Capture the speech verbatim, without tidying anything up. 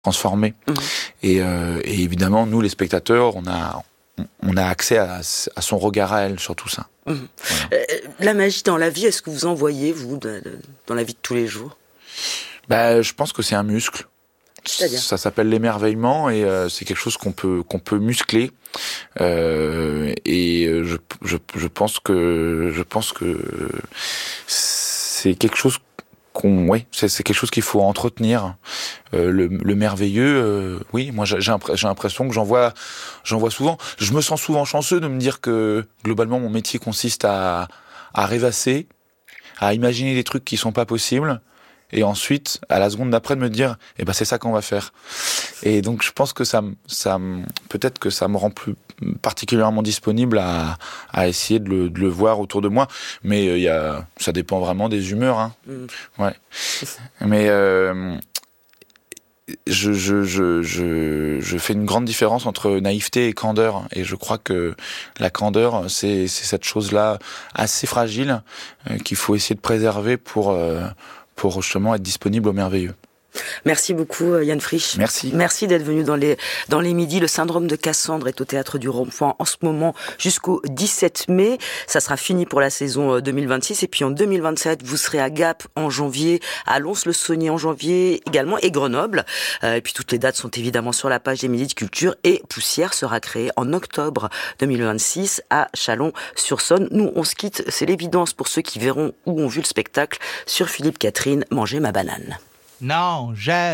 transformé. Mmh. Et, euh, et évidemment, nous, les spectateurs, on a, on a accès à, à son regard à elle sur tout ça. Mmh. Voilà. Euh, la magie dans la vie, est-ce que vous en voyez, vous, de, de, dans la vie de tous les jours ? Bah, je pense que c'est un muscle. C'est-à-dire ? Ça s'appelle l'émerveillement et euh, c'est quelque chose qu'on peut qu'on peut muscler. Euh, et je, je je pense que je pense que c'est quelque chose qu'on ouais c'est c'est quelque chose qu'il faut entretenir. Euh, le, le merveilleux, euh, oui, moi j'ai j'ai l'impression que j'en vois j'en vois souvent. Je me sens souvent chanceux de me dire que globalement mon métier consiste à à rêvasser, à imaginer des trucs qui sont pas possibles. Et ensuite, à la seconde d'après, de me dire, eh ben c'est ça qu'on va faire. Et donc, je pense que ça, ça, peut-être que ça me rend plus particulièrement disponible à, à essayer de le, de le voir autour de moi. Mais il euh, y a, ça dépend vraiment des humeurs, hein. Mmh. Ouais. Mais euh, je, je, je, je, je fais une grande différence entre naïveté et candeur. Et je crois que la candeur, c'est, c'est cette chose-là assez fragile euh, qu'il faut essayer de préserver pour. Euh, pour justement être disponible au merveilleux. Merci beaucoup Yann Frisch. Merci. Merci d'être venu dans les, dans les midis. Le syndrome de Cassandre est au Théâtre du Rond-Point en ce moment jusqu'au dix-sept mai. Ça sera fini pour la saison deux mille vingt-six. Et puis en deux mille vingt-sept, vous serez à Gap en janvier, à Lons-le-Saunier en janvier également et Grenoble. Euh, et puis toutes les dates sont évidemment sur la page des Midis de Culture. Et Poussière sera créée en octobre deux mille vingt-six à Chalon-sur-Saône. Nous, on se quitte. C'est l'évidence pour ceux qui verront ou ont vu le spectacle sur Philippe Catherine, Manger ma banane. Non, je...